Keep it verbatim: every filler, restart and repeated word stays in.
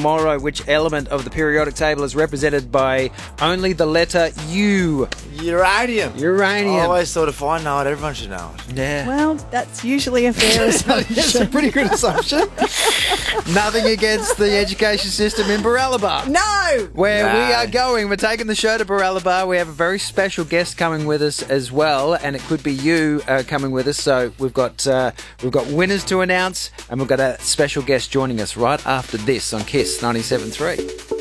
tomorrow. Which element of the periodic table is represented by only the letter U? Uranium. Uranium. I always thought if I know it, everyone should know it. Yeah. Well, that's usually a fair assumption. It's a pretty good assumption. Nothing against the education system in Baralaba. No! Where No. we are going. We're taking the show to Baralaba. We have a very special guest coming with us as well, and it could be you uh, coming with us. So we've got uh, we've got winners to announce, and we've got a special guest joining us right after this on Kiss ninety-seven point three.